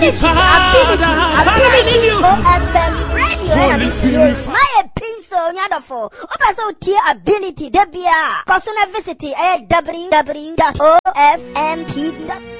ability, OFM radio, and my pencil, Yadafo, also tier ability, Debia, personal visit, www.ofmtv.com.